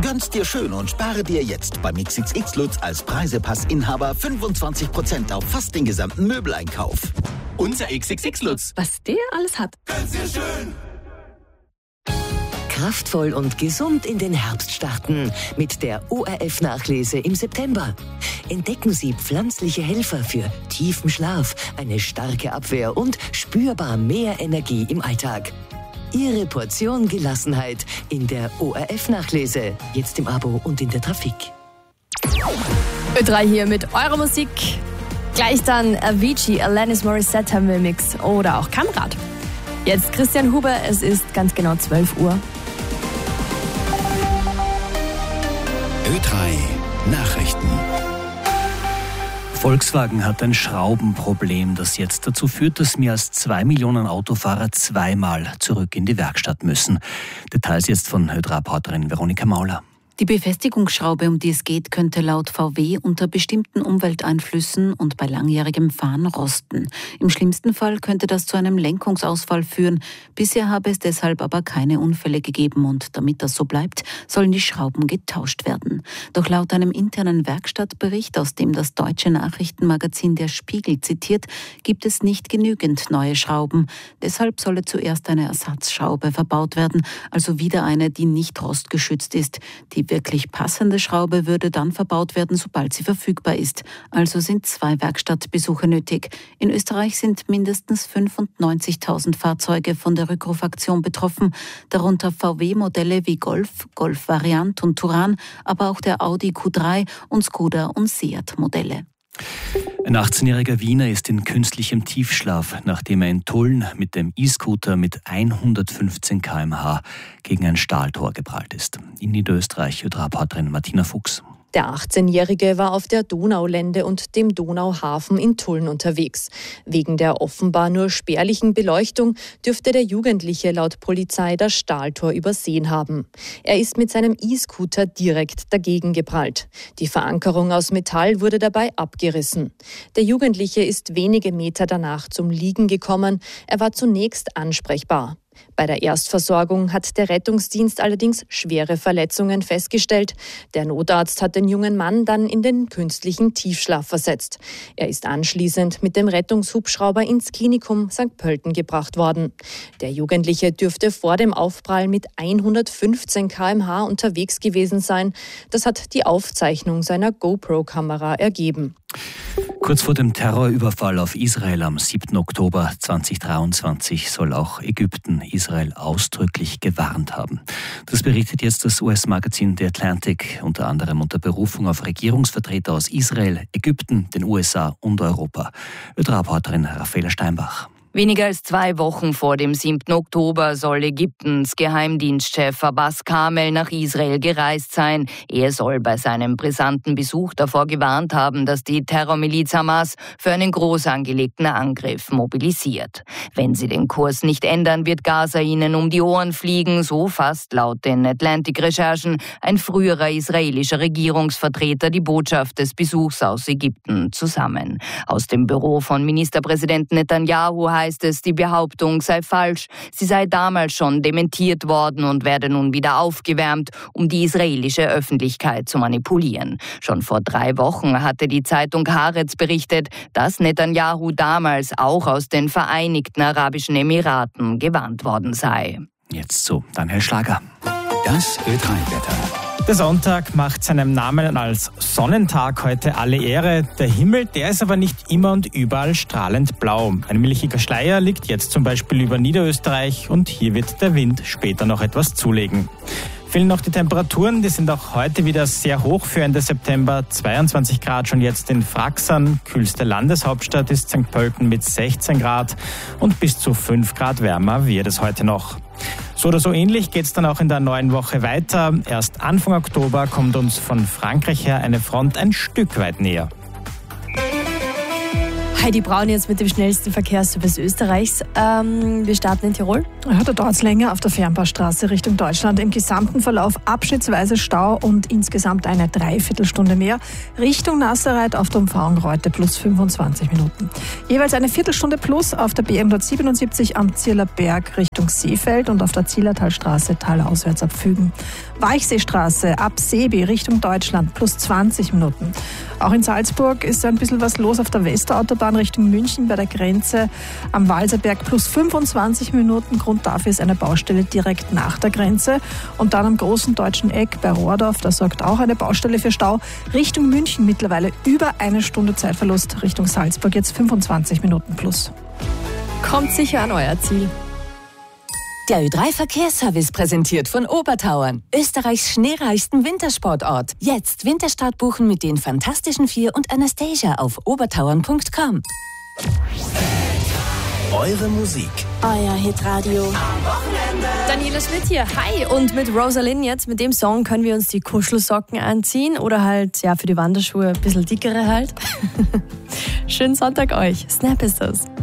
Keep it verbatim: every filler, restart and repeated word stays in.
Gönn's dir schön und spare dir jetzt beim X X X Lutz als Preisepassinhaber fünfundzwanzig Prozent auf fast den gesamten Möbeleinkauf. Unser X X X Lutz. Was der alles hat. Gönn's dir schön. Kraftvoll und gesund in den Herbst starten mit der O R F-Nachlese im September. Entdecken Sie pflanzliche Helfer für tiefen Schlaf, eine starke Abwehr und spürbar mehr Energie im Alltag. Ihre Portion Gelassenheit in der O R F-Nachlese. Jetzt im Abo und in der Trafik. Ö drei hier mit eurer Musik. Gleich dann Avicii, Alanis Morissette haben wir im Mix oder auch Kamrad. Jetzt Christian Huber, es ist ganz genau zwölf Uhr. Ö drei Nachrichten. Volkswagen hat ein Schraubenproblem, das jetzt dazu führt, dass mehr als zwei Millionen Autofahrer zweimal zurück in die Werkstatt müssen. Details jetzt von Ö drei-Reporterin Veronika Mauler. Die Befestigungsschraube, um die es geht, könnte laut V W unter bestimmten Umwelteinflüssen und bei langjährigem Fahren rosten. Im schlimmsten Fall könnte das zu einem Lenkungsausfall führen. Bisher habe es deshalb aber keine Unfälle gegeben und damit das so bleibt, sollen die Schrauben getauscht werden. Doch laut einem internen Werkstattbericht, aus dem das deutsche Nachrichtenmagazin Der Spiegel zitiert, gibt es nicht genügend neue Schrauben. Deshalb solle zuerst eine Ersatzschraube verbaut werden, also wieder eine, die nicht rostgeschützt ist. Die wirklich passende Schraube würde dann verbaut werden, sobald sie verfügbar ist. Also sind zwei Werkstattbesuche nötig. In Österreich sind mindestens fünfundneunzigtausend Fahrzeuge von der Rückrufaktion betroffen, darunter V W-Modelle wie Golf, Golf Variant und Touran, aber auch der Audi Q drei und Skoda und Seat-Modelle. Ein achtzehnjähriger Wiener ist in künstlichem Tiefschlaf, nachdem er in Tulln mit dem E-Scooter mit hundertfünfzehn Kilometer pro Stunde gegen ein Stahltor geprallt ist. In Niederösterreich, Ö drei-Reporterin Martina Fuchs. Der achtzehnjährige war auf der Donaulände und dem Donauhafen in Tulln unterwegs. Wegen der offenbar nur spärlichen Beleuchtung dürfte der Jugendliche laut Polizei das Stahltor übersehen haben. Er ist mit seinem E-Scooter direkt dagegen geprallt. Die Verankerung aus Metall wurde dabei abgerissen. Der Jugendliche ist wenige Meter danach zum Liegen gekommen. Er war zunächst ansprechbar. Bei der Erstversorgung hat der Rettungsdienst allerdings schwere Verletzungen festgestellt. Der Notarzt hat den jungen Mann dann in den künstlichen Tiefschlaf versetzt. Er ist anschließend mit dem Rettungshubschrauber ins Klinikum Sankt Pölten gebracht worden. Der Jugendliche dürfte vor dem Aufprall mit hundertfünfzehn Kilometer pro Stunde unterwegs gewesen sein. Das hat die Aufzeichnung seiner GoPro-Kamera ergeben. Kurz vor dem Terrorüberfall auf Israel am siebten Oktober zweitausenddreiundzwanzig soll auch Ägypten Israel ausdrücklich gewarnt haben. Das berichtet jetzt das U S-Magazin The Atlantic, unter anderem unter Berufung auf Regierungsvertreter aus Israel, Ägypten, den U S A und Europa. Ö drei-Reporterin Raffaela Steinbach. Weniger als zwei Wochen vor dem siebten Oktober soll Ägyptens Geheimdienstchef Abbas Kamel nach Israel gereist sein. Er soll bei seinem brisanten Besuch davor gewarnt haben, dass die Terrormiliz Hamas für einen groß angelegten Angriff mobilisiert. Wenn sie den Kurs nicht ändern, wird Gaza ihnen um die Ohren fliegen, so fasst laut den Atlantic-Recherchen ein früherer israelischer Regierungsvertreter die Botschaft des Besuchs aus Ägypten zusammen. Aus dem Büro von Ministerpräsident Netanyahu heißt es, die Behauptung sei falsch. Sie sei damals schon dementiert worden und werde nun wieder aufgewärmt, um die israelische Öffentlichkeit zu manipulieren. Schon vor drei Wochen hatte die Zeitung Haaretz berichtet, dass Netanyahu damals auch aus den Vereinigten Arabischen Emiraten gewarnt worden sei. Jetzt so, Daniel Schlager. Das Ö drei-Wetter. Der Sonntag macht seinem Namen als Sonnentag heute alle Ehre. Der Himmel, der ist aber nicht immer und überall strahlend blau. Ein milchiger Schleier liegt jetzt zum Beispiel über Niederösterreich und hier wird der Wind später noch etwas zulegen. Fehlen noch die Temperaturen, die sind auch heute wieder sehr hoch für Ende September. zweiundzwanzig Grad schon jetzt in Fraxern. Kühlste Landeshauptstadt ist Sankt Pölten mit sechzehn Grad und bis zu fünf Grad wärmer wird es heute noch. So oder so ähnlich geht es dann auch in der neuen Woche weiter. Erst Anfang Oktober kommt uns von Frankreich her eine Front ein Stück weit näher. Heidi Braun jetzt mit dem schnellsten Verkehrsservice Österreichs. Ähm, wir starten in Tirol. Ja, da dauert es länger auf der Fernbaustraße Richtung Deutschland. Im gesamten Verlauf abschnittsweise Stau und insgesamt eine Dreiviertelstunde mehr. Richtung Nasserreit auf der Umfahrung Reute plus fünfundzwanzig Minuten. Jeweils eine Viertelstunde plus auf der B hundertsiebenundsiebzig am Zierler Berg Richtung Seefeld und auf der Zielertalstraße talauswärts ab Fügen. Weichseestraße ab Seebi Richtung Deutschland plus zwanzig Minuten. Auch in Salzburg ist ein bisschen was los auf der Westerautobahn Richtung München bei der Grenze am Walserberg plus fünfundzwanzig Minuten. Grund dafür ist eine Baustelle direkt nach der Grenze. Und dann am großen deutschen Eck bei Rohrdorf, da sorgt auch eine Baustelle für Stau. Richtung München mittlerweile über eine Stunde Zeitverlust. Richtung Salzburg jetzt fünfundzwanzig Minuten plus. Kommt sicher an euer Ziel. Der Ö drei Verkehrsservice präsentiert von Obertauern, Österreichs schneereichsten Wintersportort. Jetzt Winterstart buchen mit den Fantastischen Vier und Anastasia auf obertauern punkt com. Eure Musik. Euer Hitradio. Daniela Schmidt hier, hi. Und mit Rosalind jetzt, mit dem Song können wir uns die Kuschelsocken anziehen oder halt, ja, für die Wanderschuhe ein bisschen dickere halt. Schönen Sonntag euch. Snap ist das.